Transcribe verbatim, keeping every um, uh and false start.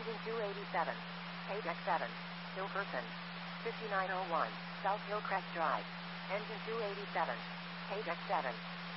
Engine two eighty-seven. Page X seven. Hillperson. fifty-nine oh one. South Hillcrest Drive. Engine two eighty-seven. Page X seven.